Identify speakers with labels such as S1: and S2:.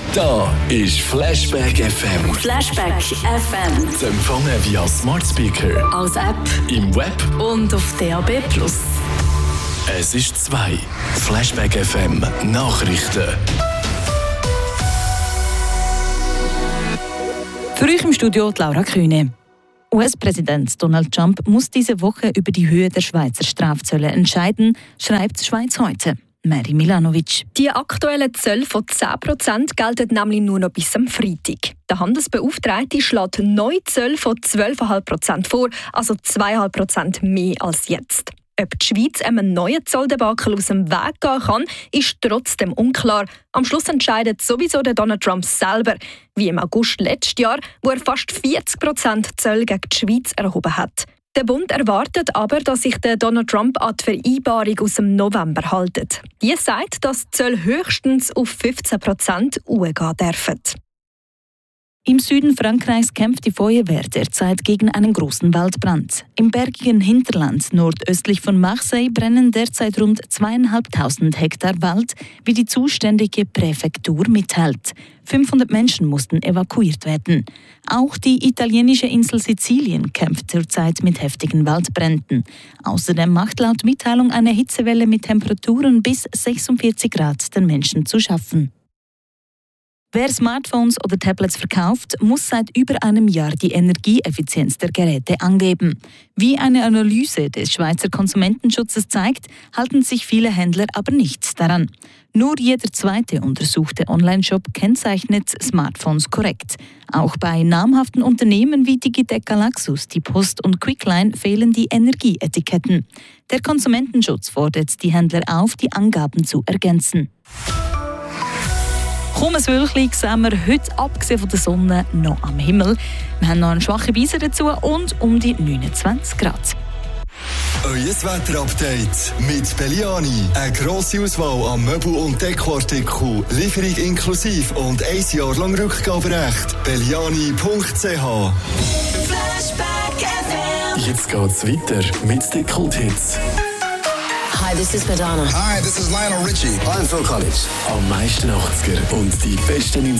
S1: Da ist Flashback FM.
S2: Flashback FM.
S1: Zu empfangen via Smart Speaker,
S2: Als App
S1: im Web.
S2: und auf DAB+.
S1: Es ist 2. Flashback FM Nachrichten.
S3: Für euch im Studio die Laura Kühne. US-Präsident Donald Trump muss diese Woche über die Höhe der Schweizer Strafzölle entscheiden, schreibt Schweiz heute. Mary Milanovic.
S4: Die aktuellen Zölle von 10% gelten nämlich nur noch bis am Freitag. Der Handelsbeauftragte schlägt neue Zölle von 12,5% vor, also 2,5% mehr als jetzt. Ob die Schweiz einem neuen Zolldebakel aus dem Weg gehen kann, ist trotzdem unklar. Am Schluss entscheidet sowieso der Donald Trump selber, wie im August letztes Jahr, wo er fast 40% Zölle gegen die Schweiz erhoben hat. Der Bund erwartet aber, dass sich der Donald Trump an die Vereinbarung aus dem November hält. Die sagt, dass die Zölle höchstens auf 15% hochgehen dürfen.
S3: Im Süden Frankreichs kämpft die Feuerwehr derzeit gegen einen großen Waldbrand. Im bergigen Hinterland nordöstlich von Marseille brennen derzeit rund 2'500 Hektar Wald, wie die zuständige Präfektur mitteilt. 500 Menschen mussten evakuiert werden. Auch die italienische Insel Sizilien kämpft zurzeit mit heftigen Waldbränden. Außerdem macht laut Mitteilung eine Hitzewelle mit Temperaturen bis 46 Grad den Menschen zu schaffen. Wer Smartphones oder Tablets verkauft, muss seit über einem Jahr die Energieeffizienz der Geräte angeben. Wie eine Analyse des Schweizer Konsumentenschutzes zeigt, halten sich viele Händler aber nicht daran. Nur jeder zweite untersuchte Onlineshop kennzeichnet Smartphones korrekt. Auch bei namhaften Unternehmen wie Digitec Galaxus, die Post und Quickline fehlen die Energieetiketten. Der Konsumentenschutz fordert die Händler auf, die Angaben zu ergänzen. Kaum ein Wölkchen sehen wir heute, abgesehen von der Sonne, noch am Himmel. Wir haben noch einen schwachen Beiser dazu und um die 29 Grad.
S5: Euer Wetterupdate mit Belliani. Eine grosse Auswahl an Möbel- und Dekoartikeln, Lieferung inklusive und 1 Jahr lang Rückgaberecht. Belliani.ch.
S1: Jetzt geht's weiter mit den Kulthits.
S6: Hi, this is Madonna.
S7: Hi, this is Lionel Richie.
S5: I'm Phil Collins.
S1: Am meisten 80er und die besten